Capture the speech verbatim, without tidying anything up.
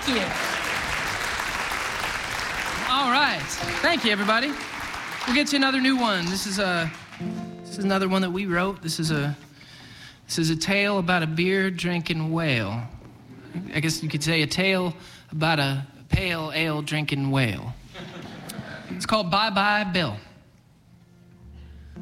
you. All right. Thank you, everybody. We'll get you another new one. This is a this is another one that we wrote. This is a this is a tale about a beer drinking whale. I guess you could say a tale about a pale ale drinking whale. It's called Bye Bye Bill.